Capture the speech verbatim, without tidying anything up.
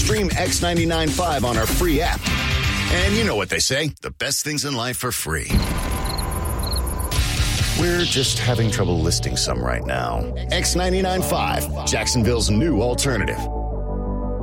Stream X ninety-nine point five on our free app. And you know what they say, the best things in life are free. We're just having trouble listing some right now. X ninety-nine point five, Jacksonville's new alternative.